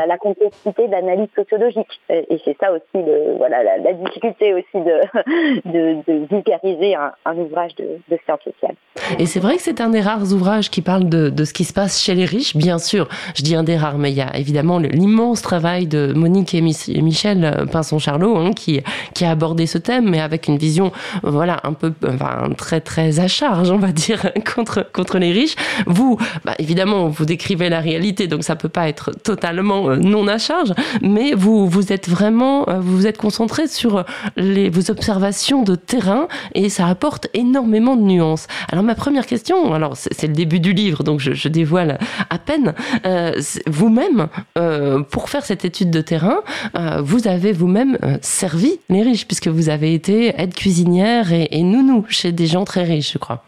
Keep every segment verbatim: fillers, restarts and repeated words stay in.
la complexité d'analyse sociologique. Et c'est ça aussi, le, voilà, la, la difficulté aussi de, de, de vulgariser un, un ouvrage de, de sciences sociales. Et c'est vrai que c'est un des rares ouvrages qui parle de, de ce qui se passe chez les riches, bien sûr. Je dis un des rares, mais il y a évidemment l'immense travail de Monique et Michel Pinson-Charlot hein, qui, qui a abordé ce thème, mais avec une vision, voilà, un peu, enfin, très très à charge, on va dire, contre contre les riches. Vous, bah, évidemment, vous décrivez la réalité, donc ça peut pas être totalement non à charge, mais vous vous êtes vraiment, vous vous êtes concentré sur les vos observations de terrain et ça apporte énormément de nuances. Alors ma première question, alors c'est, c'est le début du livre, donc je, je dévoile à peine. Euh, vous-même, euh, pour faire cette étude de terrain, euh, vous avez vous-même euh, servi les riches, puisque vous avez été aide cuisinière et, et nounou chez des gens très riches, je crois.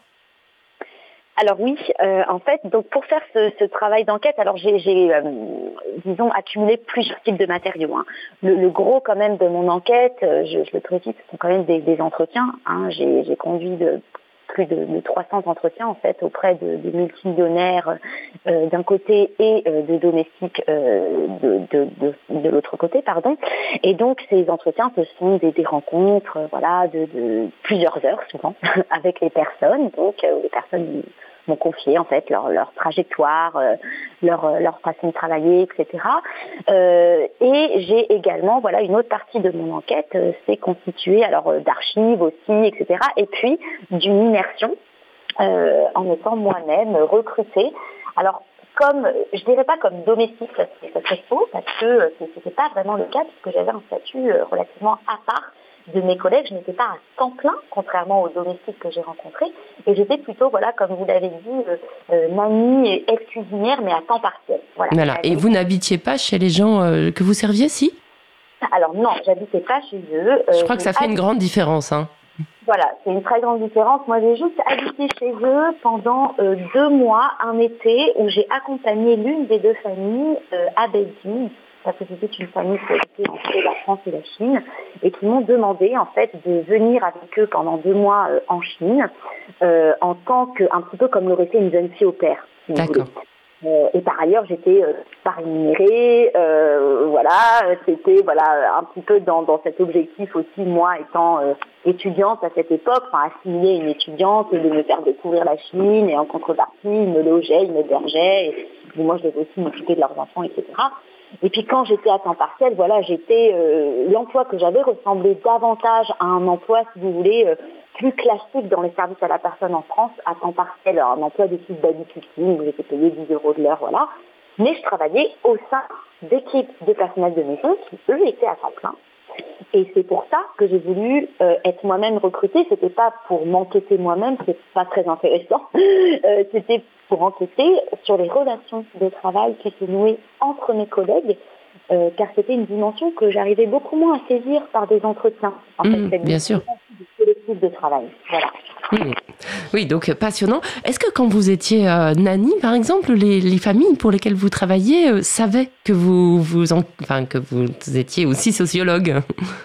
Alors oui, euh, en fait, donc pour faire ce, ce travail d'enquête, alors j'ai, j'ai euh, disons, accumulé plusieurs types de matériaux. Hein. Le, le gros quand même de mon enquête, euh, je, je le précise, ce sont quand même des, des entretiens. Hein. J'ai, j'ai conduit de plus de, de trois cents entretiens en fait auprès de, de multimillionnaires euh, d'un côté et euh, de domestiques euh, de, de, de, de l'autre côté, pardon. Et donc ces entretiens, ce sont des, des rencontres, euh, voilà, de, de plusieurs heures souvent avec les personnes. Donc euh, les personnes m'ont confié en fait leur, leur trajectoire, euh, leur, leur façon de travailler, et cetera. Euh, et j'ai également, voilà, une autre partie de mon enquête, euh, c'est constituée alors euh, d'archives aussi, et cetera. Et puis d'une immersion euh, en étant moi-même recrutée. Alors comme, je dirais pas comme domestique, ça serait, ça serait faux, parce que c'était pas vraiment le cas, puisque j'avais un statut relativement à part de mes collègues. Je n'étais pas à temps plein, contrairement aux domestiques que j'ai rencontrés, et j'étais plutôt, voilà, comme vous l'avez dit, euh, euh, nanny et ex-cuisinière, mais à temps partiel. Voilà. Voilà. Et vous n'habitiez pas chez les gens euh, que vous serviez, si ? Alors non, j'habitais pas chez eux. Euh, je crois que ça fait une grande différence, hein. Voilà, c'est une très grande différence. Moi, j'ai juste habité chez eux pendant euh, deux mois, un été, où j'ai accompagné l'une des deux familles euh, à Beijing, parce que c'était une famille qui était entre la France et la Chine, et qui m'ont demandé en fait de venir avec eux pendant deux mois euh, en Chine, euh, en tant que, un petit peu comme l'aurait fait une jeune fille au père. Si D'accord. Euh, et par ailleurs, j'étais euh, pas rémunérée, euh, voilà, c'était voilà un petit peu dans, dans cet objectif aussi, moi étant euh, étudiante à cette époque, enfin assimiler une étudiante et de me faire découvrir la Chine, et en contrepartie, ils me logeaient, ils m'hébergeaient, et, et moi je devais aussi m'occuper de leurs enfants, et cetera. Et puis quand j'étais à temps partiel, voilà, j'étais euh, l'emploi que j'avais ressemblait davantage à un emploi, si vous voulez, euh, plus classique dans les services à la personne en France, à temps partiel, alors un emploi de type babysitting où j'étais payée dix euros de l'heure, voilà. Mais je travaillais au sein d'équipes de personnel de maison qui, eux, étaient à temps plein. Et c'est pour ça que j'ai voulu euh, être moi-même recrutée. C'était pas pour m'enquêter moi-même, c'est pas très intéressant. euh, c'était pour enquêter sur les relations de travail qui se nouaient entre mes collègues, euh, car c'était une dimension que j'arrivais beaucoup moins à saisir par des entretiens. En mmh, fait, bien sûr. Du collectif de travail. Voilà. Mmh. Oui, donc passionnant. Est-ce que quand vous étiez euh, nanny, par exemple, les, les familles pour lesquelles vous travailliez euh, savaient que vous, vous en, enfin, que vous étiez aussi sociologue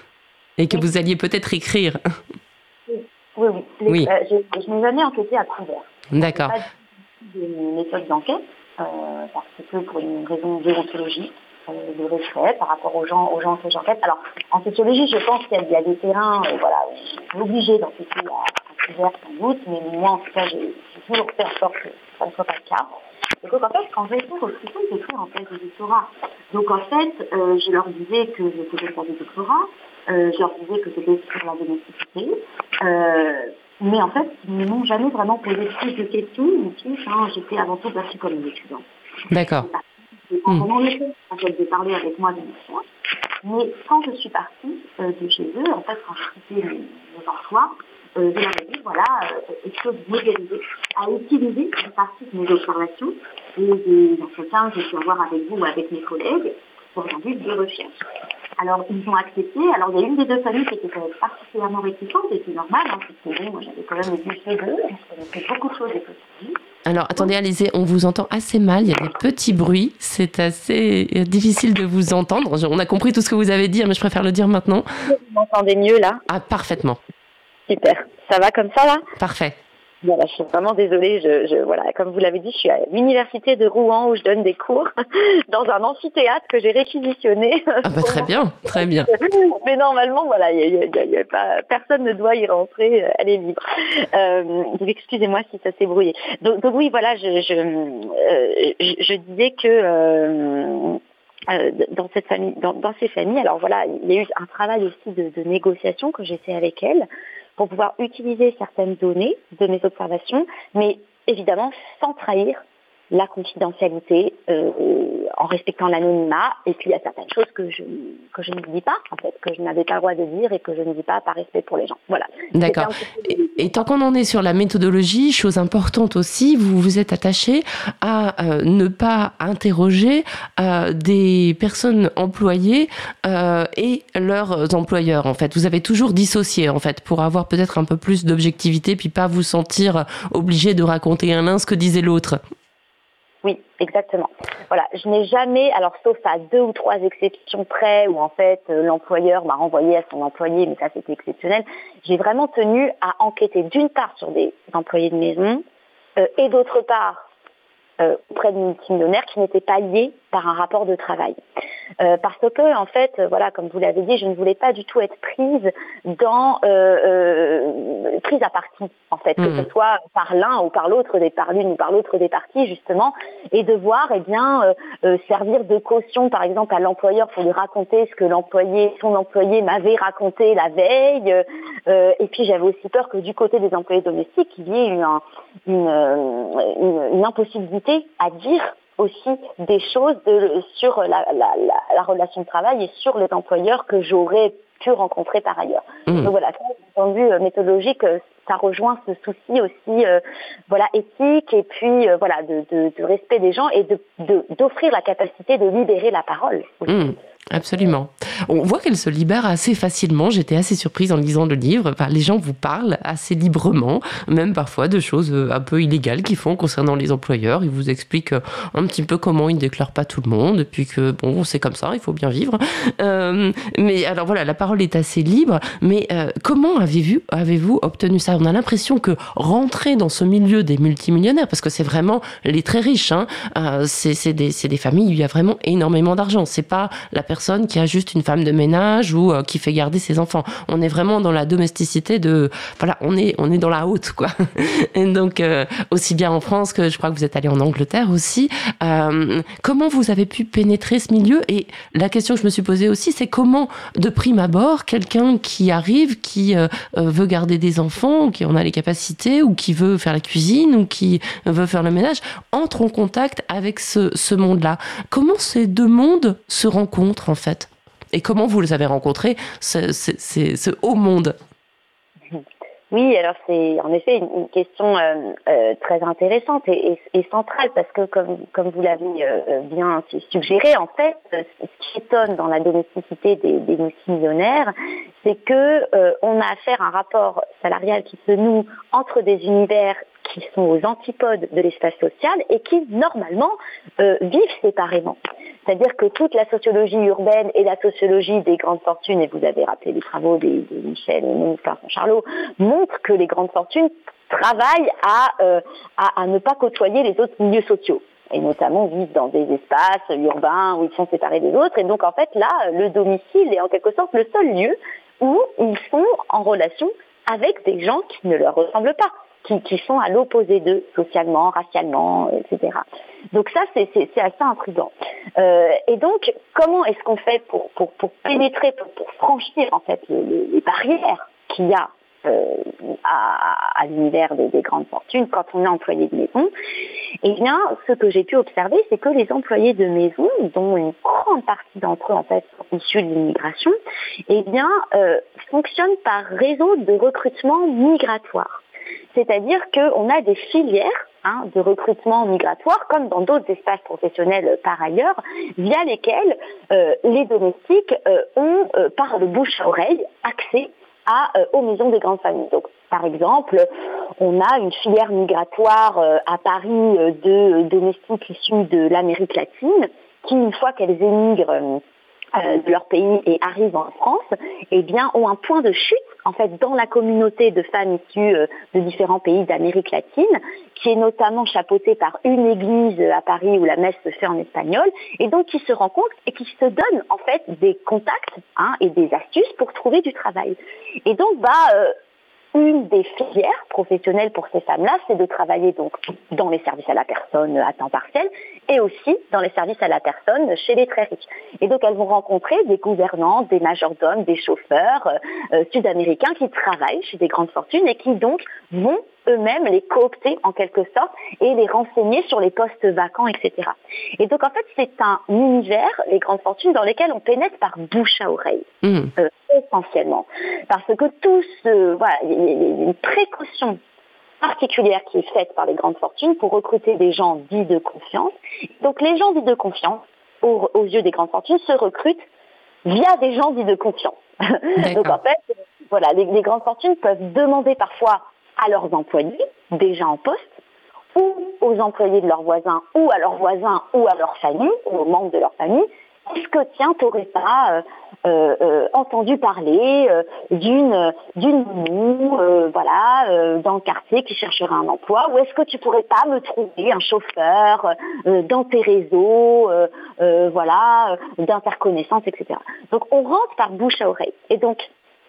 et que oui. vous alliez peut-être écrire? Oui, oui. oui. Les, oui. Euh, je, je n'ai jamais enquêté à couvert. D'accord. Je n'ai pas de méthode d'enquête euh, parce que pour une raison déontologique, euh, de respect par rapport aux gens, aux gens que j'enquête. Alors, en sociologie, je pense qu'il y a, il y a des terrains, euh, voilà, on est obligé d'enquêter à, à couvert sans doute, mais moi, en tout cas, j'ai, j'ai toujours fait en sorte que ça ne soit pas le cas. Et donc, en fait, quand j'ai été recrutée, j'ai fait en fait des doctorats. Donc, en fait, euh, je leur disais que je faisais pas des doctorats, euh, je leur disais que c'était sur la domesticité, euh, mais en fait, ils ne m'ont jamais vraiment posé plus de questions, en plus, hein, j'étais avant tout perçue comme une étudiante. D'accord. En mmh. mon effet, en fait, de parler avec moi de mes choix. Mais quand je suis partie euh, de chez eux, en fait, quand je quittais mes, mes emplois, euh, je leur ai dit, voilà, euh, est-ce que vous m'autorisez à utiliser une partie de mes observations et des entretiens que je peux avoir avec vous ou avec mes collègues pour un but de recherche. Alors, ils ont accepté. Alors, il y a une des deux familles qui était quand même particulièrement réticente, et c'est normal, hein, parce que bon, moi, j'avais quand même été chez eux, on connaissait beaucoup de choses et possibles. Alors, attendez, Alizée, on vous entend assez mal, il y a des petits bruits, c'est assez difficile de vous entendre. On a compris tout ce que vous avez dit, mais je préfère le dire maintenant. Vous m'entendez mieux, là? Ah, parfaitement. Super. Ça va comme ça, là? Parfait. Voilà, je suis vraiment désolée. Je, je, voilà, comme vous l'avez dit, je suis à l'université de Rouen où je donne des cours dans un amphithéâtre que j'ai réquisitionné. Ah bah très bien, très bien. Mais normalement, voilà, y a, y a, y a pas, personne ne doit y rentrer. Elle est libre. Euh, excusez-moi si ça s'est brouillé. Donc, donc oui, voilà, je, je, euh, je, je disais que euh, euh, dans cette famille, dans, dans ces familles, alors voilà, il y a eu un travail aussi de, de négociation que j'ai fait avec elles, pour pouvoir utiliser certaines données de mes observations, mais évidemment sans trahir la confidentialité, euh, en respectant l'anonymat. Et puis il y a certaines choses que je que je ne dis pas, en fait, que je n'avais pas le droit de dire et que je ne dis pas par respect pour les gens. Voilà. D'accord. Et, et tant qu'on en est sur la méthodologie, chose importante aussi, vous vous êtes attaché à euh, ne pas interroger euh, des personnes employées euh, et leurs employeurs. En fait, vous avez toujours dissocié, en fait, pour avoir peut-être un peu plus d'objectivité, puis pas vous sentir obligé de raconter à l'un ce que disait l'autre. Oui, exactement. Voilà, je n'ai jamais, alors sauf à deux ou trois exceptions près où en fait euh, l'employeur m'a renvoyé à son employé, mais ça c'était exceptionnel, j'ai vraiment tenu à enquêter d'une part sur des employés de maison euh, et d'autre part euh, auprès de multimillionnaires qui n'étaient pas liés par un rapport de travail. Euh, parce que, en fait, euh, voilà, comme vous l'avez dit, je ne voulais pas du tout être prise dans euh, euh, prise à partie, en fait, mmh. que ce soit par l'un ou par l'autre, des par l'une ou par l'autre des parties, justement, et devoir, eh bien, euh, euh, servir de caution, par exemple, à l'employeur pour lui raconter ce que l'employé, son employé m'avait raconté la veille. Euh, et puis, j'avais aussi peur que du côté des employés domestiques, il y ait une, une, une, une impossibilité à dire aussi des choses de, sur la, la, la, la relation de travail et sur les employeurs que j'aurais pu rencontrer par ailleurs. Mmh. Donc voilà, d'un point de vue euh, méthodologique, euh, ça rejoint ce souci aussi, euh, voilà, éthique et puis euh, voilà de, de, de respect des gens et de, de d'offrir la capacité de libérer la parole. Mmh. Absolument. On voit qu'elle se libère assez facilement. J'étais assez surprise en lisant le livre. Enfin, les gens vous parlent assez librement, même parfois de choses un peu illégales qu'ils font concernant les employeurs. Ils vous expliquent un petit peu comment ils ne déclarent pas tout le monde, et puis que bon, c'est comme ça, il faut bien vivre. Euh, mais alors voilà, la parole est assez libre. Mais euh, comment avez-vous, avez-vous obtenu ça ? On a l'impression que rentrer dans ce milieu des multimillionnaires, parce que c'est vraiment les très riches, hein, euh, c'est, c'est, des, c'est des familles où il y a vraiment énormément d'argent. C'est pas la personne qui a juste une femme de ménage ou euh, qui fait garder ses enfants. On est vraiment dans la domesticité de... Voilà, on est, on est dans la haute, quoi. Et donc, euh, aussi bien en France que je crois que vous êtes allé en Angleterre aussi. Euh, comment vous avez pu pénétrer ce milieu ? Et la question que je me suis posée aussi, c'est comment, de prime abord, quelqu'un qui arrive, qui euh, veut garder des enfants, ou qui en a les capacités, ou qui veut faire la cuisine, ou qui veut faire le ménage, entre en contact avec ce, ce monde-là. Comment ces deux mondes se rencontrent, en fait ? Et comment vous les avez rencontrés, ce, ce, ce, ce haut monde ? Oui, alors c'est en effet une, une question euh, euh, très intéressante et, et, et centrale parce que comme, comme vous l'avez euh, bien suggéré, en fait, ce qui étonne dans la domesticité des, des multimillionnaires, c'est que euh, on a affaire à un rapport salarial qui se noue entre des univers qui sont aux antipodes de l'espace social et qui, normalement, euh, vivent séparément. C'est-à-dire que toute la sociologie urbaine et la sociologie des grandes fortunes, et vous avez rappelé les travaux de, de Michel et Monique Pinson-Charlot, montrent que les grandes fortunes travaillent à, euh, à, à ne pas côtoyer les autres milieux sociaux. Et notamment vivent dans des espaces urbains où ils sont séparés des autres. Et donc, en fait, là, le domicile est en quelque sorte le seul lieu où ils sont en relation avec des gens qui ne leur ressemblent pas. Qui, qui sont à l'opposé d'eux, socialement, racialement, et cetera. Donc ça, c'est, c'est, c'est assez intriguant. Euh, et donc, comment est-ce qu'on fait pour, pour, pour pénétrer, pour, pour franchir en fait les, les, les barrières qu'il y a euh, à, à l'univers des, des grandes fortunes quand on est employé de maison ? Eh bien, ce que j'ai pu observer, c'est que les employés de maison, dont une grande partie d'entre eux en fait sont issus de l'immigration, eh bien, euh, fonctionnent par réseau de recrutement migratoire. C'est-à-dire qu'on a des filières hein, de recrutement migratoire, comme dans d'autres espaces professionnels par ailleurs, via lesquels euh, les domestiques euh, ont, euh, par le bouche à oreille, accès à, euh, aux maisons des grandes familles. Donc, par exemple, on a une filière migratoire euh, à Paris euh, de domestiques issus de l'Amérique latine, qui, une fois qu'elles émigrent euh, euh, de leur pays et arrivent en France, eh bien, ont un point de chute, en fait, dans la communauté de femmes issues euh, de différents pays d'Amérique latine, qui est notamment chapeautée par une église à Paris où la messe se fait en espagnol, et donc qui se rencontrent et qui se donnent, en fait, des contacts hein, et des astuces pour trouver du travail. Et donc, bah... Euh, Une des filières professionnelles pour ces femmes-là, c'est de travailler donc dans les services à la personne à temps partiel et aussi dans les services à la personne chez les très riches. Et donc elles vont rencontrer des gouvernants, des majordomes, des chauffeurs euh, sud-américains qui travaillent chez des grandes fortunes et qui donc vont eux-mêmes les coopter en quelque sorte et les renseigner sur les postes vacants, et cetera. Et donc en fait c'est un univers, les grandes fortunes, dans lesquelles on pénètre par bouche à oreille. Mmh. Euh, essentiellement. Parce que tout ce, voilà, il y a une précaution particulière qui est faite par les grandes fortunes pour recruter des gens dits de confiance. Donc les gens dits de confiance, aux, aux yeux des grandes fortunes, se recrutent via des gens dits de confiance. Donc en fait, voilà, les, les grandes fortunes peuvent demander parfois à leurs employés, déjà en poste, ou aux employés de leurs voisins, ou à leurs voisins, ou à leur famille, ou aux membres de leur famille, est-ce que, tiens, t'aurais pas euh, euh, entendu parler euh, d'une d'une nounou, euh, voilà, euh, dans le quartier qui chercherait un emploi, ou est-ce que tu pourrais pas me trouver un chauffeur euh, dans tes réseaux, euh, euh, voilà, euh, d'interconnaissance, et cetera. Donc, on rentre par bouche à oreille. Et donc,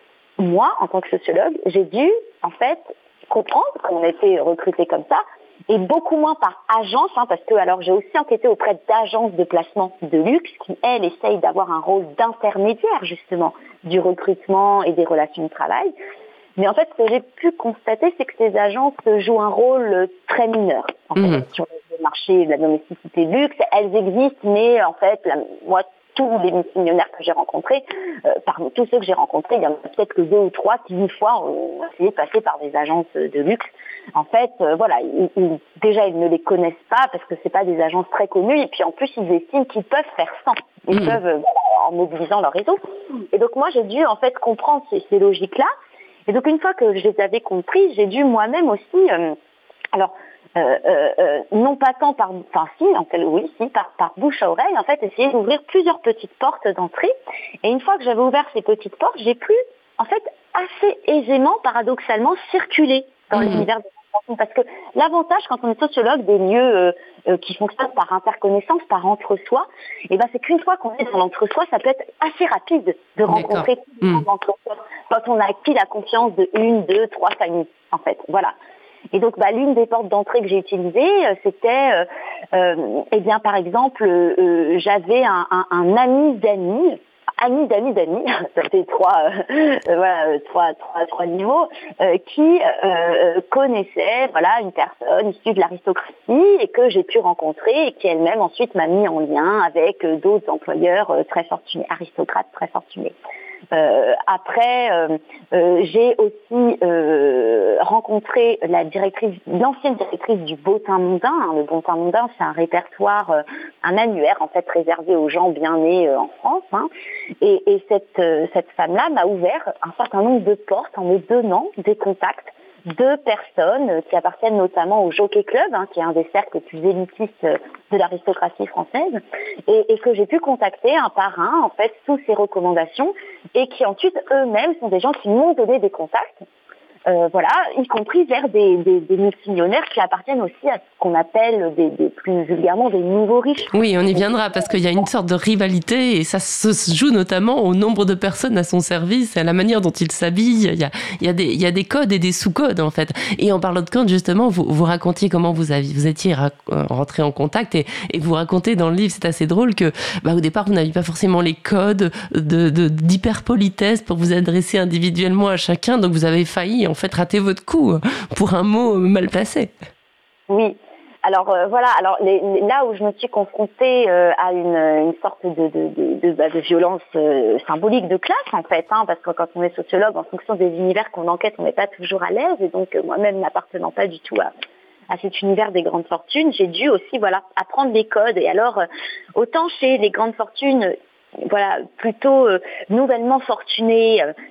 moi, en tant que sociologue, j'ai dû, en fait, comprendre qu'on a été recruté comme ça, et beaucoup moins par agence, hein, parce que alors j'ai aussi enquêté auprès d'agences de placement de luxe qui, elles, essayent d'avoir un rôle d'intermédiaire, justement, du recrutement et des relations de travail. Mais en fait, ce que j'ai pu constater, c'est que ces agences jouent un rôle très mineur, en fait, mmh. sur le marché de la domesticité de luxe. Elles existent, mais en fait, la, moi, tous les millionnaires que j'ai rencontrés, euh, parmi tous ceux que j'ai rencontrés, il y en a peut-être que deux ou trois qui, une fois, ont essayé de passer par des agences de luxe. En fait, euh, voilà, ils, ils, déjà, ils ne les connaissent pas parce que c'est pas des agences très connues. Et puis, en plus, ils estiment qu'ils peuvent faire sans. Ils mmh. peuvent, euh, en mobilisant leur réseau. Et donc, moi, j'ai dû, en fait, comprendre ces, ces logiques-là. Et donc, une fois que je les avais comprises, j'ai dû moi-même aussi... Euh, alors, Euh, euh, euh, non pas tant par, enfin si, en fait, oui, si, par, par bouche à oreille, en fait, essayer d'ouvrir plusieurs petites portes d'entrée. Et une fois que j'avais ouvert ces petites portes, j'ai pu, en fait, assez aisément, paradoxalement, circuler dans mmh. l'univers des transformations. Parce que l'avantage, quand on est sociologue, des lieux euh, euh, qui fonctionnent par interconnaissance, par entre-soi, et ben c'est qu'une fois qu'on est dans l'entre-soi, ça peut être assez rapide de rencontrer tout le monde entre-soi. Quand on a acquis la confiance de une, deux, trois familles, en fait, voilà. Et donc, bah, l'une des portes d'entrée que j'ai utilisées, euh, c'était, euh, euh, eh bien, par exemple, euh, j'avais un, un, un ami d'amis, ami d'amis d'amis, ça fait trois, euh, voilà, trois, trois, trois niveaux, euh, qui euh, connaissait, voilà, une personne issue de l'aristocratie et que j'ai pu rencontrer et qui elle-même ensuite m'a mis en lien avec euh, d'autres employeurs euh, très fortunés, aristocrates très fortunés. Euh, après, euh, euh, j'ai aussi euh, rencontré la directrice, l'ancienne directrice du Beau-Teint Mondain. Hein. Le Beau-Teint Mondain, c'est un répertoire, euh, un annuaire en fait réservé aux gens bien nés euh, en France. Hein. Et, et cette, euh, cette femme-là m'a ouvert un certain nombre de portes en me donnant des contacts de personnes qui appartiennent notamment au Jockey Club, hein, qui est un des cercles les plus élitistes de l'aristocratie française, et, et que j'ai pu contacter un par un, en fait, sous ces recommandations, et qui ensuite, eux-mêmes, sont des gens qui m'ont donné des contacts, euh, voilà, y compris vers des, des, des multimillionnaires qui appartiennent aussi à ce qu'on appelle des, des plus vulgairement des nouveaux riches. Oui, on y viendra parce qu'il y a une sorte de rivalité et ça se joue notamment au nombre de personnes à son service et à la manière dont il s'habille. Il y a, il y a des, il y a des codes et des sous-codes en fait. Et en parlant de codes, justement, vous, vous racontiez comment vous aviez, vous étiez rentré en contact et, et vous racontez dans le livre, c'est assez drôle que, bah, au départ, vous n'aviez pas forcément les codes de, de, d'hyperpolitesse pour vous adresser individuellement à chacun, donc vous avez failli en fait rater votre coup pour un mot mal placé. Oui. Alors euh, voilà. Alors les, les, là où je me suis confrontée euh, à une, une sorte de, de, de, de, bah, de violence euh, symbolique de classe en fait, hein, parce que quand on est sociologue, en fonction des univers qu'on enquête, on n'est pas toujours à l'aise. Et donc euh, moi-même n'appartenant pas du tout à, à cet univers des grandes fortunes, j'ai dû aussi voilà apprendre les codes. Et alors euh, autant chez les grandes fortunes, voilà, plutôt euh, nouvellement fortunés,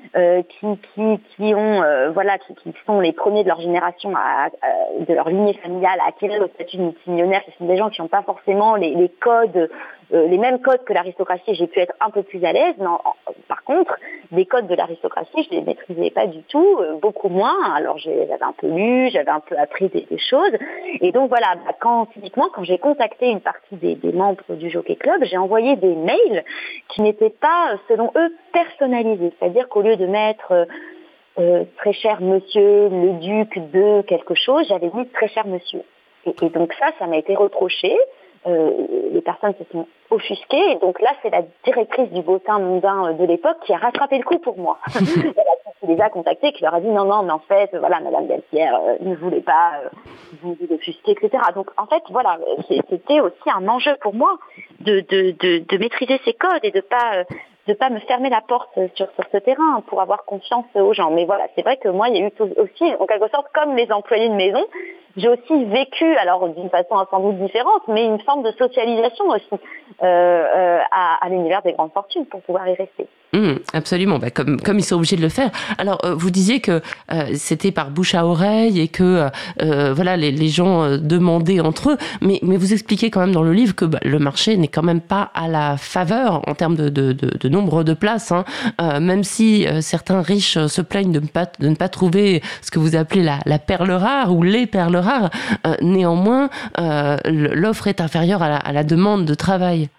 euh, qui, qui, qui ont, euh, voilà, qui, qui sont les premiers de leur génération, à, à, de leur lignée familiale, à acquérir le statut de multimillionnaire. Ce sont des gens qui n'ont pas forcément les, les codes, euh, les mêmes codes que l'aristocratie. J'ai pu être un peu plus à l'aise. Non, par contre, les codes de l'aristocratie, je les maîtrisais pas du tout, euh, beaucoup moins. Alors j'avais un peu lu, j'avais un peu appris des, des choses. Et donc voilà, bah, quand typiquement, quand j'ai contacté une partie des, des membres du Jockey Club, j'ai envoyé des mails qui n'étaient pas, selon eux, personnalisés. C'est-à-dire qu'au lieu de mettre euh, euh, très cher monsieur, le duc de quelque chose, j'avais mis très cher monsieur. Et, et donc ça, ça m'a été reproché. Euh, les personnes se sont offusquées. Et donc là, c'est la directrice du bottin mondain de l'époque qui a rattrapé le coup pour moi. Elle les a contactés, qui leur a dit non, non, mais en fait, voilà, Madame Galtière euh, ne voulait pas euh, vous vous offusquer, et cetera. Donc en fait, voilà, c'était aussi un enjeu pour moi de, de, de, de maîtriser ces codes et de pas... Euh, de pas me fermer la porte sur, sur ce terrain pour avoir confiance aux gens. Mais voilà, c'est vrai que moi, il y a eu aussi, en quelque sorte, comme les employés de maison, j'ai aussi vécu, alors d'une façon sans doute différente, mais une forme de socialisation aussi euh, euh, à, à l'univers des grandes fortunes pour pouvoir y rester. Mmh, absolument, bah, comme, comme ils sont obligés de le faire. Alors, euh, vous disiez que euh, c'était par bouche à oreille et que euh, voilà, les, les gens euh, demandaient entre eux, mais, mais vous expliquez quand même dans le livre que bah, le marché n'est quand même pas à la faveur en termes de, de, de, de nombre de places, hein. Euh, même si euh, certains riches euh, se plaignent de ne pas, de ne pas trouver ce que vous appelez la, la perle rare ou les perles rares, euh, néanmoins, euh, l'offre est inférieure à la, à la demande de travail.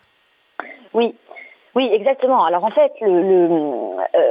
Oui. Oui, exactement. Alors en fait, le, le, euh,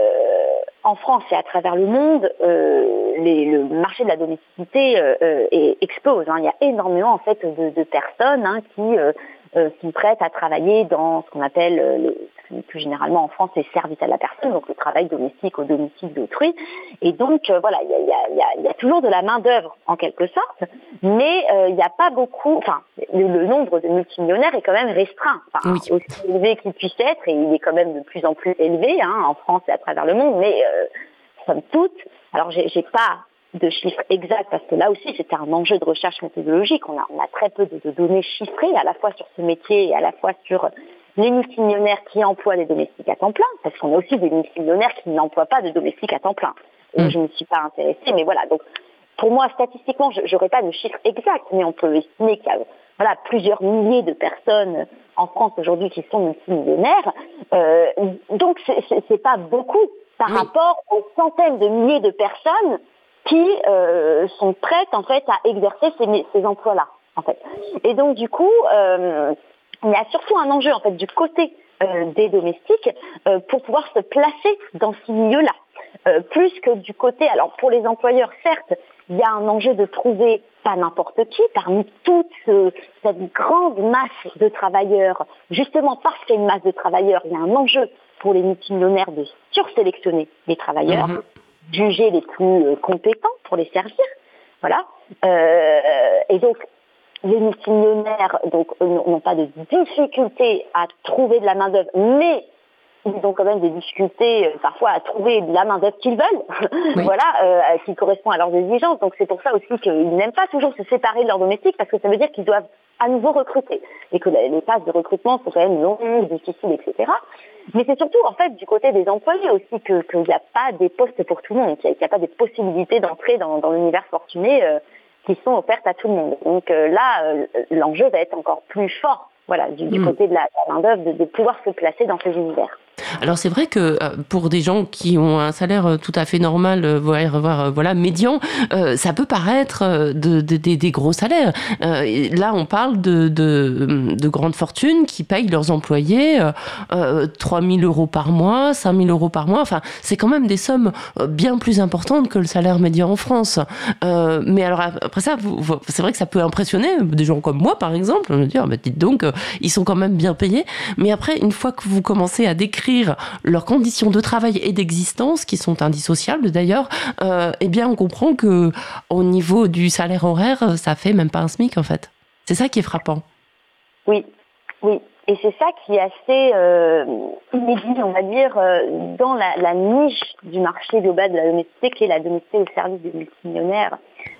en France et à travers le monde, euh, les, le marché de la domesticité euh, euh, explose. Hein. Il y a énormément en fait de, de personnes hein, qui euh, euh, sont prêtes à travailler dans ce qu'on appelle euh, les, plus généralement en France les services à la personne, donc le travail domestique au domicile d'autrui. Et donc euh, voilà, il y a, il y, a, il y a toujours de la main d'œuvre en quelque sorte, mais euh, il n'y a pas beaucoup. Enfin, le, le nombre de multimillionnaires est quand même restreint, enfin, oui. Aussi élevé qu'il puisse être, et il est quand même de plus en plus élevé hein, en France et à travers le monde. Mais euh, somme toute, alors j'ai, j'ai pas de chiffres exacts parce que là aussi c'était un enjeu de recherche méthodologique. On a, on a très peu de, de données chiffrées à la fois sur ce métier et à la fois sur les multimillionnaires qui emploient des domestiques à temps plein, parce qu'on a aussi des multimillionnaires qui n'emploient pas de domestiques à temps plein. Et mmh. Je ne me suis pas intéressée, mais voilà. Donc pour moi, statistiquement, je n'aurais pas de chiffres exacts, mais on peut estimer qu'il y a voilà, plusieurs milliers de personnes en France aujourd'hui qui sont multimillionnaires. Euh, donc c'est, c'est, c'est pas beaucoup par oui. rapport aux centaines de milliers de personnes qui euh, sont prêtes en fait à exercer ces, ces emplois-là, en fait. Et donc du coup, euh, il y a surtout un enjeu en fait du côté euh, des domestiques euh, pour pouvoir se placer dans ces milieux-là, euh, plus que du côté. Alors pour les employeurs, certes, il y a un enjeu de trouver pas n'importe qui parmi toute euh, cette grande masse de travailleurs. Justement parce qu'il y a une masse de travailleurs, il y a un enjeu pour les multimillionnaires de sursélectionner les travailleurs. Mmh. Juger les plus euh, compétents pour les servir, voilà. Euh, et donc les multimillionnaires donc n'ont pas de difficulté à trouver de la main d'œuvre, mais ils ont quand même des difficultés euh, parfois à trouver de la main d'œuvre qu'ils veulent, oui. voilà, euh, qui correspond à leurs exigences. Donc c'est pour ça aussi qu'ils n'aiment pas toujours se séparer de leurs domestiques parce que ça veut dire qu'ils doivent à nouveau recruter et que les phases de recrutement sont quand même longues, difficiles, et cetera. Mais c'est surtout en fait du côté des employés aussi que qu'il n'y a pas des postes pour tout le monde, qu'il n'y a, a pas des possibilités d'entrer dans, dans l'univers fortuné euh, qui sont offertes à tout le monde. Donc euh, là, euh, l'enjeu va être encore plus fort, voilà, du, du mmh. côté de la, la main d'œuvre, de, de pouvoir se placer dans ces univers. Alors c'est vrai que pour des gens qui ont un salaire tout à fait normal, voire, voire voilà médian, euh, ça peut paraître de, de, de, des gros salaires. Euh, là, on parle de, de, de grandes fortunes qui payent leurs employés euh, trois mille euros par mois, cinq mille euros par mois. Enfin, c'est quand même des sommes bien plus importantes que le salaire médian en France. Euh, mais alors après ça, vous, vous, c'est vrai que ça peut impressionner des gens comme moi, par exemple. On va dire, bah, dites donc, ils sont quand même bien payés. Mais après, une fois que vous commencez à décrire leurs conditions de travail et d'existence, qui sont indissociables d'ailleurs, euh, eh bien on comprend que au niveau du salaire horaire, ça fait même pas un SMIC en fait. C'est ça qui est frappant. Oui, oui. Et c'est ça qui est assez euh, inédit, on va dire, euh, dans la, la niche du marché global de la domesticité, qui est la domesticité au service des multimillionnaires.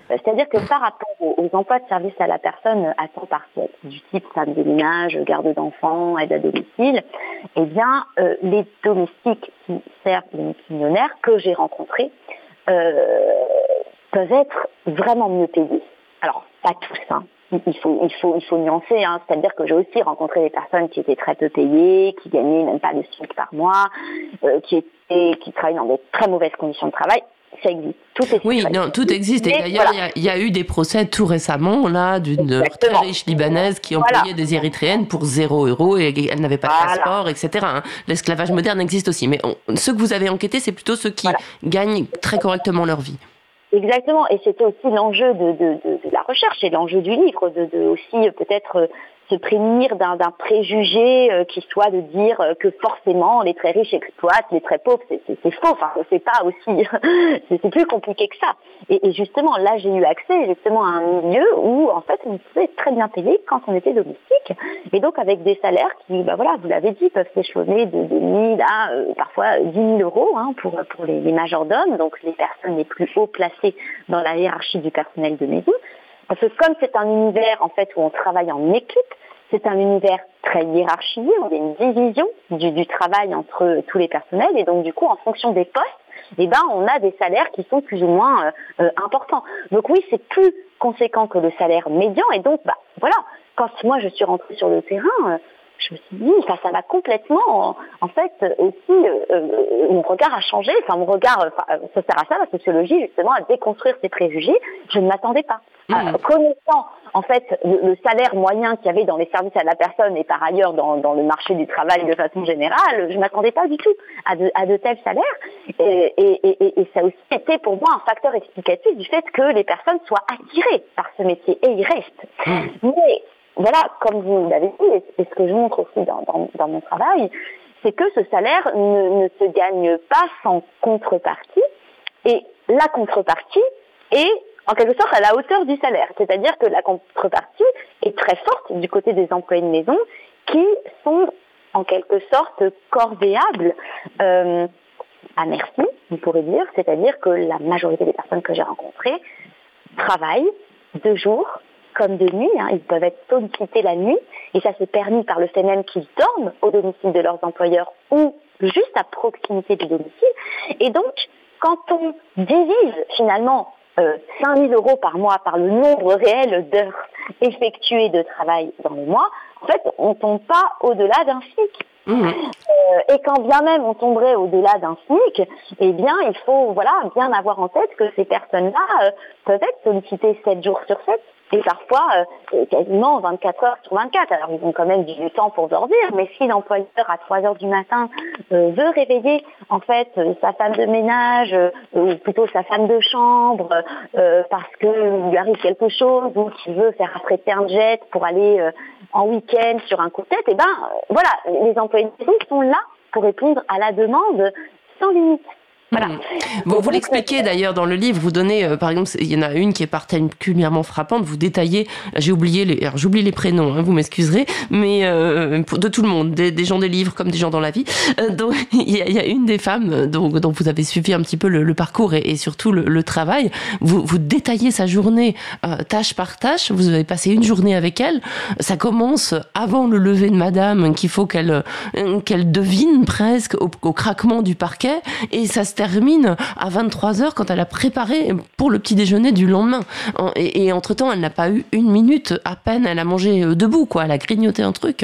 C'est-à-dire que par rapport aux, aux emplois de service à la personne à temps partiel, du type femme de ménage, garde d'enfants, aide à domicile, eh bien, euh, les domestiques qui servent les multimillionnaires que j'ai rencontrés euh, peuvent être vraiment mieux payés. Alors, pas tous, hein. Il faut, il faut, il faut nuancer, hein. C'est-à-dire que j'ai aussi rencontré des personnes qui étaient très peu payées, qui gagnaient même pas le SMIC par mois, euh, qui étaient, qui travaillent dans de très mauvaises conditions de travail. Ça existe. Tout est oui, non, tout existe. Et d'ailleurs, il voilà. y, y a eu des procès tout récemment là d'une très riche libanaise qui employait voilà. des Érythréennes pour zéro euro et elle n'avait pas de voilà. passeport, et cetera. Hein. L'esclavage moderne existe aussi. Mais on, ceux que vous avez enquêtés, c'est plutôt ceux qui voilà. gagnent très correctement leur vie. Exactement, et c'était aussi l'enjeu de, de, de, de la recherche et l'enjeu du livre, de, de aussi peut-être se prémunir d'un, d'un préjugé euh, qui soit de dire euh, que forcément les très riches exploitent les très pauvres. C'est, c'est, c'est faux, enfin c'est pas aussi, c'est, c'est plus compliqué que ça. Et, et justement là j'ai eu accès justement à un milieu où en fait on pouvait être très bien payé quand on était domestique, et donc avec des salaires qui, bah voilà, vous l'avez dit, peuvent s'échelonner de, de mille à euh, parfois dix mille euros hein, pour pour les, les majordomes, donc les personnes les plus haut placées dans la hiérarchie du personnel de maison. Parce que comme c'est un univers en fait où on travaille en équipe, c'est un univers très hiérarchisé, on a une division du, du travail entre tous les personnels, et donc du coup en fonction des postes, eh ben on a des salaires qui sont plus ou moins euh, euh, importants. Donc oui, c'est plus conséquent que le salaire médian, et donc bah voilà, quand moi je suis rentrée sur le terrain, euh, je me suis dit, enfin, ça m'a complètement, en, en fait, aussi, euh, euh, mon regard a changé. Enfin, mon regard, enfin, ça sert à ça, la sociologie, justement, à déconstruire ces préjugés. Je ne m'attendais pas. Mmh. Euh, connaissant, en fait, le, le salaire moyen qu'il y avait dans les services à la personne et par ailleurs dans, dans le marché du travail de façon générale, je ne m'attendais pas du tout à de, à de tels salaires. Et, et, et, et ça a aussi été pour moi un facteur explicatif du fait que les personnes soient attirées par ce métier. Et ils restent. Mmh. Mais, voilà, comme vous l'avez dit, et ce que je montre aussi dans, dans, dans mon travail, c'est que ce salaire ne, ne se gagne pas sans contrepartie, et la contrepartie est en quelque sorte à la hauteur du salaire. C'est-à-dire que la contrepartie est très forte du côté des employés de maison qui sont en quelque sorte corvéables euh, à merci, on pourrait dire. C'est-à-dire que la majorité des personnes que j'ai rencontrées travaillent de jour comme de nuit, hein. Ils peuvent être sollicités la nuit, et ça c'est permis par le fait même qu'ils dorment au domicile de leurs employeurs ou juste à proximité du domicile. Et donc, quand on divise finalement euh, cinq mille euros par mois par le nombre réel d'heures effectuées de travail dans le mois, en fait, on ne tombe pas au-delà d'un SMIC. Mmh. Euh, et quand bien même on tomberait au-delà d'un SMIC, eh bien, il faut voilà bien avoir en tête que ces personnes-là euh, peuvent être sollicitées sept jours sur sept. Et parfois, euh, quasiment vingt-quatre heures sur vingt-quatre. Alors, ils ont quand même du temps pour dormir, mais si l'employeur, à trois heures du matin, euh, veut réveiller, en fait, euh, sa femme de ménage, euh, ou plutôt sa femme de chambre, euh, parce qu'il lui arrive quelque chose, ou qu'il veut faire affréter un jet pour aller euh, en week-end sur un coup de tête, eh ben, euh, voilà, les employés de maison sont là pour répondre à la demande sans limite. Voilà. Mmh. Bon, vous l'expliquez d'ailleurs dans le livre, vous donnez, euh, par exemple, il y en a une qui est particulièrement frappante, vous détaillez, j'ai oublié les, alors j'oublie les prénoms, hein, vous m'excuserez, mais euh, de tout le monde, des, des gens des livres comme des gens dans la vie. Euh, donc il y, y a une des femmes dont, dont vous avez suivi un petit peu le, le parcours et, et surtout le, le travail. Vous, vous détaillez sa journée euh, tâche par tâche. Vous avez passé une journée avec elle. Ça commence avant le lever de Madame, qu'il faut qu'elle euh, qu'elle devine presque au, au craquement du parquet, et ça se termine à vingt-trois heures quand elle a préparé pour le petit déjeuner du lendemain. Et, et entre-temps, elle n'a pas eu une minute, à peine elle a mangé debout, quoi. Elle a grignoté un truc.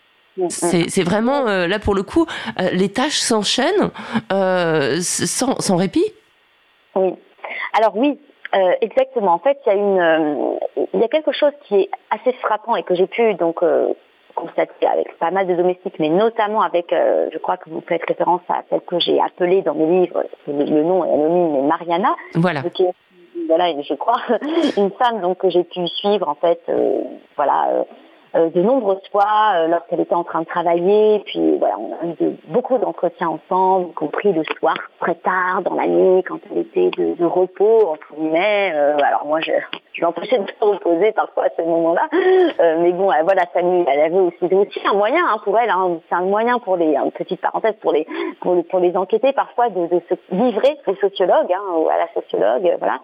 C'est, c'est vraiment, euh, là pour le coup, euh, les tâches s'enchaînent euh, sans, sans répit. Oui. Alors oui, euh, exactement. En fait, il y a une, euh, il y a quelque chose qui est assez frappant et que j'ai pu donc euh, constaté avec pas mal de domestiques, mais notamment avec, euh, je crois que vous faites référence à celle que j'ai appelée dans mes livres, le, le nom est anonyme, mais Mariana. Voilà. Qui est, voilà, je crois, une femme donc que j'ai pu suivre en fait, euh, voilà, euh, euh, de nombreuses fois euh, lorsqu'elle était en train de travailler. Puis voilà, on a eu de, beaucoup d'entretiens ensemble, y compris le soir très tard dans la nuit quand elle était de, de repos entre guillemets. Euh, alors moi je je l'empêchais de se reposer parfois à ce moment-là, euh, mais bon, euh, voilà, ça lui, elle avait aussi, aussi un moyen hein, pour elle, hein, c'est un moyen pour les, une petite parenthèse pour les, pour, pour les enquêter parfois de, de se livrer aux sociologues, hein, ou à la sociologue, euh, voilà.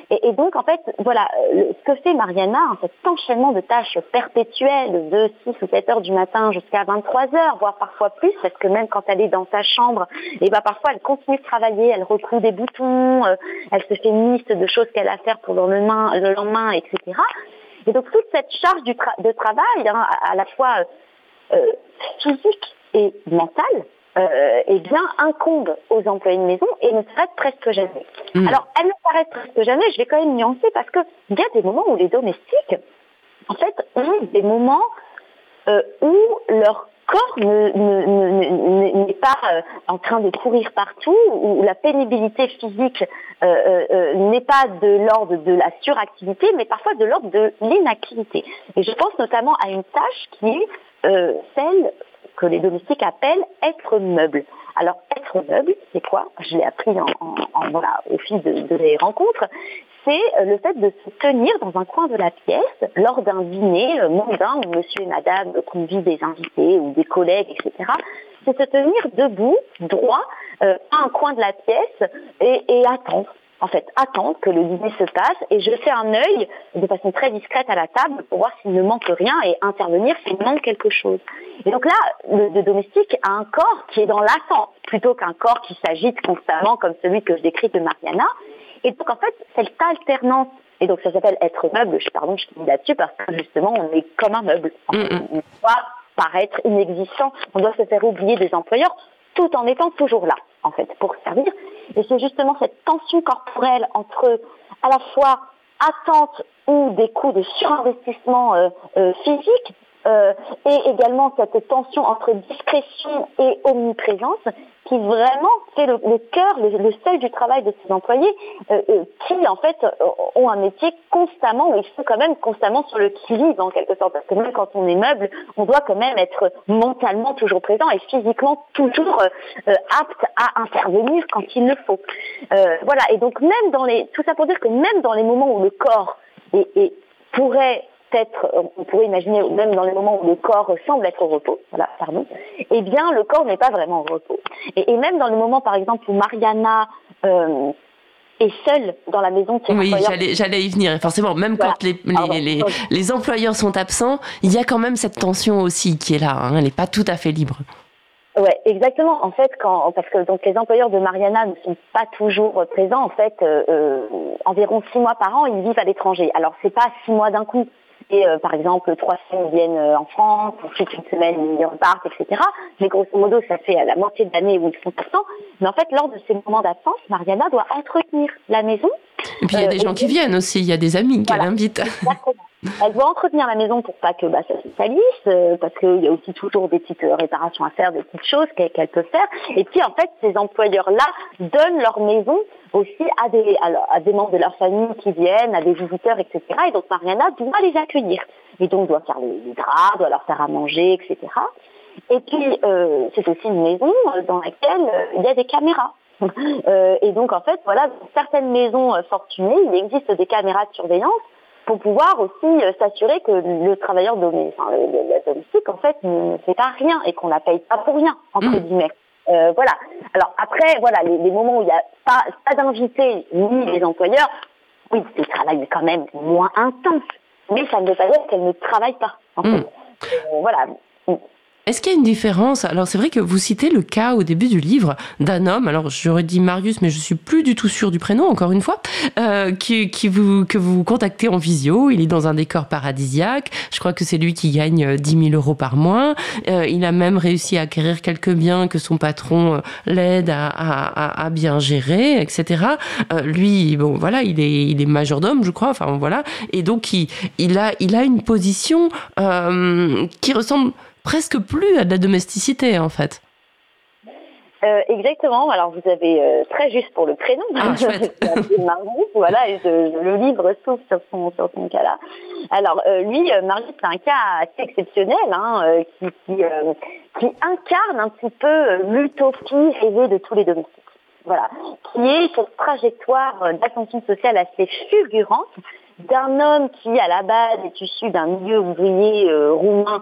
Et, et donc, en fait, voilà, le, ce que fait Mariana, hein, cet enchaînement de tâches perpétuelles de six ou sept heures du matin jusqu'à vingt-trois heures, voire parfois plus, parce que même quand elle est dans sa chambre, et ben parfois elle continue de travailler, elle recoue des boutons, euh, elle se fait une liste de choses qu'elle a à faire pour le lendemain, le lendemain, et cetera. Et donc toute cette charge du tra- de travail, hein, à, à la fois euh, physique et mentale, Euh, eh bien, incombe aux employés de maison et ne s'arrête presque jamais. Mmh. Alors, elle ne s'arrête presque jamais, je vais quand même nuancer parce qu'il y a des moments où les domestiques, en fait, ont des moments euh, où leur corps ne, ne, ne, n'est pas euh, en train de courir partout, où la pénibilité physique euh, euh, n'est pas de l'ordre de la suractivité, mais parfois de l'ordre de l'inactivité. Et je pense notamment à une tâche qui est euh, celle que les domestiques appellent être meuble. Alors, être meuble, c'est quoi? Je l'ai appris en, en, en, voilà, au fil de, de les rencontres. C'est le fait de se tenir dans un coin de la pièce lors d'un dîner mondain où monsieur et madame convient des invités ou des collègues, et cetera. C'est se tenir debout, droit, euh, à un coin de la pièce et, et attendre. En fait, attendre que le dîner se passe et jeter un œil de façon très discrète à la table pour voir s'il ne manque rien et intervenir s'il manque quelque chose. Et donc là, le, le domestique a un corps qui est dans l'attente plutôt qu'un corps qui s'agite constamment comme celui que je décris de Mariana. Et donc en fait, cette alternance, et donc ça s'appelle être meuble, je, pardon, je finis là-dessus parce que justement on est comme un meuble. En fait, on doit paraître inexistant, on doit se faire oublier des employeurs tout en étant toujours là, en fait, pour servir. Et c'est justement cette tension corporelle entre à la fois attente ou des coups de surinvestissement euh, euh, physique euh, et également cette tension entre discrétion et omniprésence qui vraiment fait le, le cœur, le, le seuil du travail de ces employés euh, euh, qui en fait euh, ont un métier constamment, où ils sont quand même constamment sur le qui-vive en quelque sorte, parce que même quand on est meuble, on doit quand même être mentalement toujours présent et physiquement toujours euh, euh, apte à intervenir quand il le faut. Euh, voilà, et donc même dans les, tout ça pour dire que même dans les moments où le corps est, est, pourrait être, on pourrait imaginer même dans les moments où le corps semble être au repos, voilà, pardon, eh bien le corps n'est pas vraiment au repos. Et, et même dans les moments, par exemple, où Mariana euh, est seule dans la maison de ses oui, employeurs. j'allais, j'allais y venir. Forcément, même voilà. quand les, les, les, les employeurs sont absents, il y a quand même cette tension aussi qui est là. Hein, elle n'est pas tout à fait libre. Ouais, exactement. En fait, quand parce que donc les employeurs de Mariana ne sont pas toujours présents. En fait, euh, euh, environ six mois par an, ils vivent à l'étranger. Alors c'est pas six mois d'un coup. Et euh, par exemple, trois semaines ils viennent euh, en France, ensuite une semaine ils repartent, et cetera. Mais grosso modo, ça fait à la moitié de l'année où ils sont absents. Mais en fait, lors de ces moments d'absence, Mariana doit entretenir la maison. Et puis il y a des euh, gens qui viennent aussi, il y a des amis qu'elle voilà, invite. Exactement. Elle doit entretenir la maison pour pas que bah, ça se salisse, euh, parce qu'il y a aussi toujours des petites euh, réparations à faire, des petites choses qu'elle, qu'elle peut faire. Et puis en fait, ces employeurs-là donnent leur maison aussi à des, à, à des membres de leur famille qui viennent, à des visiteurs, et cetera. Et donc Mariana doit les accueillir. Et donc doit faire les, les draps, doit leur faire à manger, et cetera. Et puis euh, c'est aussi une maison dans laquelle euh, il y a des caméras. euh, et donc en fait, voilà, dans certaines maisons euh, fortunées, il existe des caméras de surveillance pour pouvoir aussi euh, s'assurer que le travailleur domestique, enfin, le, le, le domestique, en fait, ne fait pas rien et qu'on la paye pas pour rien, entre mmh. guillemets. Euh, voilà. Alors après, voilà, les, les moments où il n'y a pas, pas d'invités ni les employeurs, oui, le travail est quand même moins intense, mais ça ne veut pas dire qu'elle ne travaille pas. En fait. mmh. euh, voilà. Est-ce qu'il y a une différence? Alors c'est vrai que vous citez le cas au début du livre d'un homme, alors j'aurais dit Marius, mais je suis plus du tout sûre du prénom, encore une fois, euh, qui, qui vous, que vous contactez en visio. Il est dans un décor paradisiaque. Je crois que c'est lui qui gagne dix mille euros par mois. Euh, il a même réussi à acquérir quelques biens que son patron l'aide à, à, à bien gérer, et cetera. Euh, lui, bon voilà, il est, il est majordome, je crois. Enfin voilà, et donc il, il a, il a une position euh, qui ressemble presque plus à de la domesticité, en fait. Euh, exactement. Alors, vous avez euh, très juste pour le prénom. Ah, chouette. Marius, voilà, et je, je, le livre s'ouvre sur son, sur son cas-là. Alors, euh, lui, euh, Marius, c'est un cas assez exceptionnel, hein, euh, qui, qui, euh, qui incarne un petit peu l'utopie rêvée de tous les domestiques. Voilà. Qui est cette trajectoire d'ascension sociale assez fulgurante d'un homme qui, à la base, est issu d'un milieu ouvrier euh, roumain,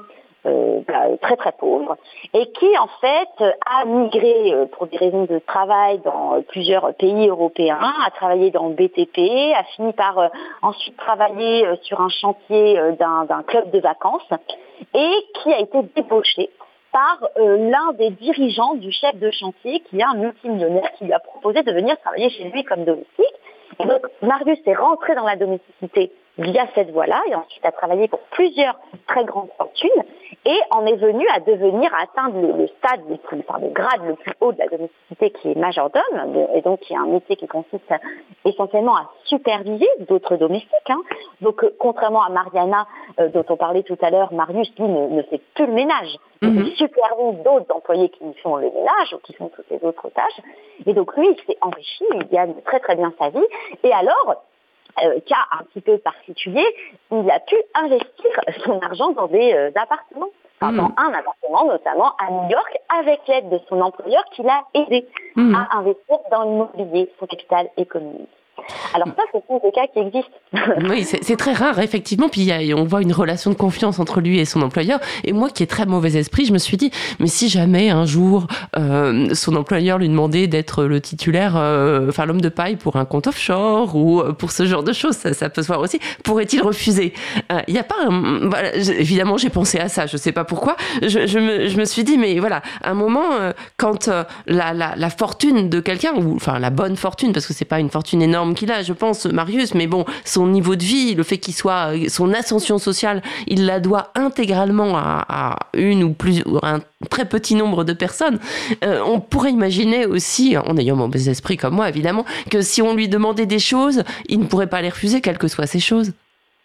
euh, bah, très très pauvre, et qui en fait a migré euh, pour des raisons de travail dans euh, plusieurs pays européens, a travaillé dans le B T P, a fini par euh, ensuite travailler euh, sur un chantier euh, d'un, d'un club de vacances, et qui a été débauché par euh, l'un des dirigeants du chef de chantier, qui est un multimillionnaire, qui lui a proposé de venir travailler chez lui comme domestique. Et donc, Marius est rentré dans la domesticité via cette voie-là, et ensuite a travaillé pour plusieurs très grandes fortunes, et en est venu à devenir, à atteindre le, le stade, le, plus, enfin, le grade le plus haut de la domesticité, qui est majordome, et donc qui est un métier qui consiste essentiellement à superviser d'autres domestiques. Hein. Donc, euh, contrairement à Mariana, euh, dont on parlait tout à l'heure, Marius, lui, ne, ne fait plus le ménage. Mm-hmm. Il supervise d'autres employés qui font le ménage, ou qui font toutes les autres tâches. Et donc, lui, il s'est enrichi, il gagne très très bien sa vie. Et alors, Euh, cas un petit peu particulier, il a pu investir son argent dans des euh, appartements, enfin, mmh. dans un appartement notamment à New York, avec l'aide de son employeur qui l'a aidé mmh. à investir dans l'immobilier, son capital économique. Alors ça, ce sont des cas qui existent. Oui, c'est, c'est très rare, effectivement. Puis y a, on voit une relation de confiance entre lui et son employeur. Et moi, qui ai très mauvais esprit, je me suis dit, mais si jamais un jour euh, son employeur lui demandait d'être le titulaire, euh, enfin l'homme de paille pour un compte offshore ou pour ce genre de choses, ça, ça peut se voir aussi. Pourrait-il refuser ? Il euh, n'y a pas, un, voilà, évidemment, j'ai pensé à ça. Je sais pas pourquoi. Je, je, me, je me suis dit, mais voilà, à un moment, euh, quand euh, la, la, la fortune de quelqu'un, ou enfin la bonne fortune, parce que c'est pas une fortune énorme qu'il a, je pense, Marius, mais bon, son niveau de vie, le fait qu'il soit, son ascension sociale, il la doit intégralement à, à une ou plus, ou un très petit nombre de personnes. Euh, on pourrait imaginer aussi, en ayant mauvais esprit comme moi, évidemment, que si on lui demandait des choses, il ne pourrait pas les refuser, quelles que soient ces choses.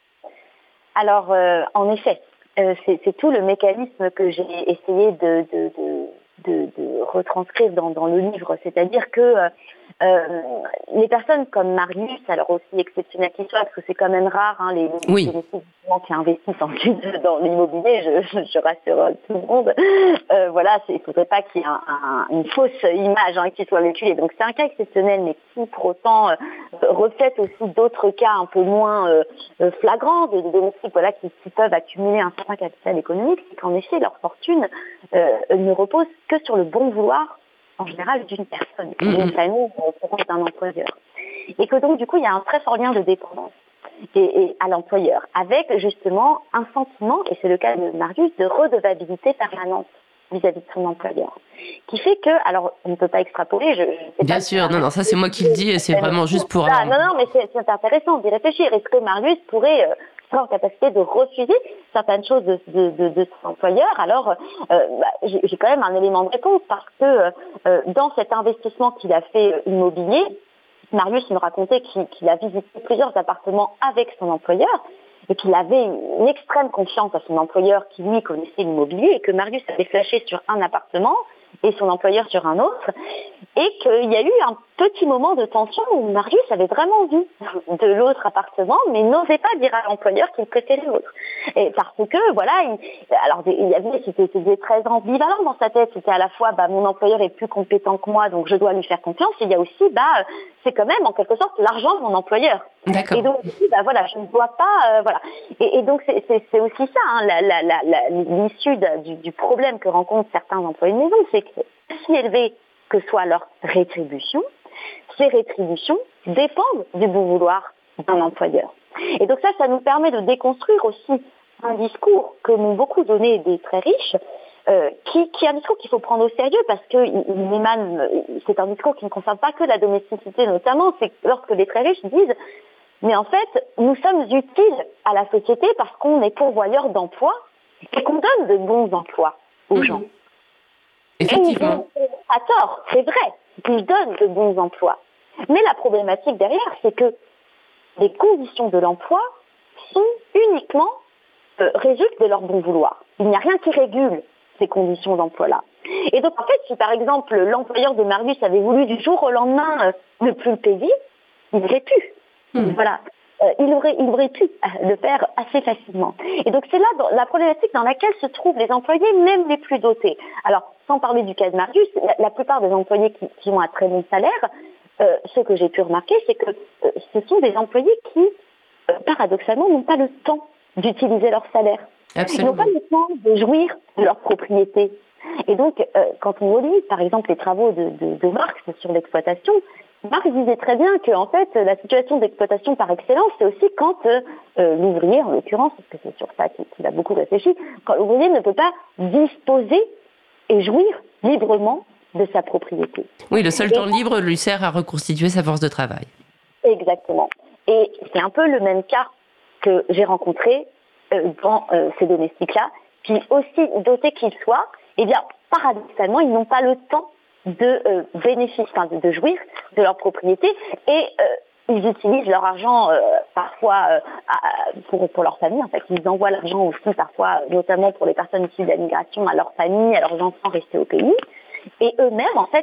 Alors, euh, en effet, euh, c'est, c'est tout le mécanisme que j'ai essayé de, de, de, de, de retranscrire dans, dans le livre, c'est-à-dire que euh, Euh, les personnes comme Marius, alors aussi exceptionnelles qu'ils soient, parce que c'est quand même rare, hein, les, oui. les investissements qui investissent ensuite dans l'immobilier, je, je, je rassure tout le monde. Euh, voilà, il ne faudrait pas qu'il y ait un, un, une fausse image hein, qui soit véhiculée. Donc c'est un cas exceptionnel, mais qui pour autant euh, reflète aussi d'autres cas un peu moins euh, flagrants, des domestiques voilà, qui, qui peuvent accumuler un certain capital économique, c'est qu'en effet, leur fortune euh, ne repose que sur le bon vouloir en général d'une personne, d'une famille, d'un employeur. Et que donc, du coup, il y a un très fort lien de dépendance et, et à l'employeur, avec justement un sentiment, et c'est le cas de Marius, de redevabilité permanente vis-à-vis de son employeur. Qui fait que, alors, on ne peut pas extrapoler, je, je sais Bien pas sûr, si non, non, ça c'est moi qui le dis, et c'est vraiment juste pour... Ah, non, non, mais c'est, c'est intéressant d'y réfléchir. Est-ce que Marius pourrait... Euh, en capacité de refuser certaines choses de, de, de, de son employeur, alors euh, bah, j'ai, j'ai quand même un élément de réponse parce que euh, dans cet investissement qu'il a fait euh, immobilier, Marius me racontait qu'il, qu'il a visité plusieurs appartements avec son employeur et qu'il avait une extrême confiance à son employeur qui lui connaissait l'immobilier et que Marius avait flashé sur un appartement et son employeur sur un autre, et qu'il y a eu un petit moment de tension où Marius avait vraiment vu de l'autre appartement, mais n'osait pas dire à l'employeur qu'il préférait l'autre. Et parce que, voilà, il, alors il y avait, c'était, c'était très ambivalent dans sa tête, c'était à la fois, bah, mon employeur est plus compétent que moi, donc je dois lui faire confiance, et il y a aussi, bah, c'est quand même, en quelque sorte, l'argent de mon employeur. D'accord. Et donc, bah, voilà, je ne dois pas, euh, voilà. Et, et donc, c'est, c'est, c'est aussi ça, hein, la, la, la, la, l'issue de, du, du problème que rencontrent certains employés de maison, c'est que si élevé que soit leur rétribution, ces rétributions dépendent du bon vouloir d'un employeur. Et donc ça, ça nous permet de déconstruire aussi un discours que m'ont beaucoup donné des très riches, euh, qui, qui est un discours qu'il faut prendre au sérieux parce que il, il émane, c'est un discours qui ne concerne pas que la domesticité notamment, c'est lorsque les très riches disent mais en fait, nous sommes utiles à la société parce qu'on est pourvoyeurs d'emplois et qu'on donne de bons emplois aux mmh. gens. Effectivement. Et ils à tort, c'est vrai, ils donnent de bons emplois. Mais la problématique derrière, c'est que les conditions de l'emploi sont uniquement euh, résultent de leur bon vouloir. Il n'y a rien qui régule ces conditions d'emploi-là. Et donc, en fait, si par exemple l'employeur de Marius avait voulu du jour au lendemain euh, ne plus le payer, il aurait pu. Mmh. Voilà. Euh, il aurait, il aurait pu le faire assez facilement. Et donc c'est là dans, la problématique dans laquelle se trouvent les employés, même les plus dotés. Alors, sans parler du cas de Marius, la, la plupart des employés qui, qui ont un très bon salaire, euh, ce que j'ai pu remarquer, c'est que euh, ce sont des employés qui, euh, paradoxalement, n'ont pas le temps d'utiliser leur salaire. Absolument. Ils n'ont pas le temps de jouir de leur propriété. Et donc, euh, quand on relit, par exemple, les travaux de, de, de Marx sur l'exploitation, Marx disait très bien que, en fait, la situation d'exploitation par excellence, c'est aussi quand euh, l'ouvrier, en l'occurrence, parce que c'est sur ça qu'il, qu'il a beaucoup réfléchi, quand l'ouvrier ne peut pas disposer et jouir librement de sa propriété. Oui, le seul et, temps libre lui sert à reconstituer sa force de travail. Exactement. Et c'est un peu le même cas que j'ai rencontré euh, dans euh, ces domestiques-là, qui, aussi dotés qu'ils soient, eh bien, paradoxalement, ils n'ont pas le temps de euh, bénéficier, enfin, de, de jouir de leur propriété, et euh, ils utilisent leur argent euh, parfois euh, à, pour, pour leur famille. En fait, ils envoient l'argent aussi parfois, notamment pour les personnes issues de la migration, à leur famille, à leurs enfants restés au pays. Et eux-mêmes, en fait,